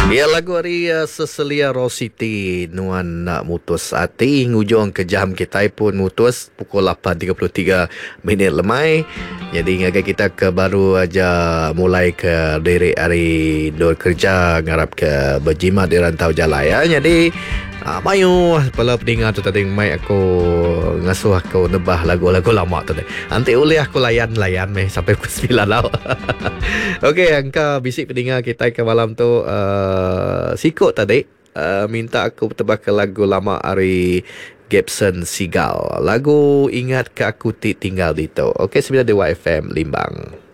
Ya, lagu hari Cecilia Rositi Nuan nak mutus hati ngujung ke jam kita pun mutus pukul 8.33 minit lemai. Jadi ngagai kita ke baru aja mulai ke diri hari dua kerja ngarap ke berjimat di rantau jalan ya. Jadi mayu pala pendengar tu tadi mai aku ngasuh aku nebah lagu-lagu lama tu. Nanti boleh aku layan meh sampai pukul 9 lah. Okey, angka bisik pendengar kita ke malam tu sikut tadi minta aku tebak lagu lama Ari Gibson Seagull. Lagu Ingat ke Aku Tinggal Dito. Okey, 92 FM Limbang.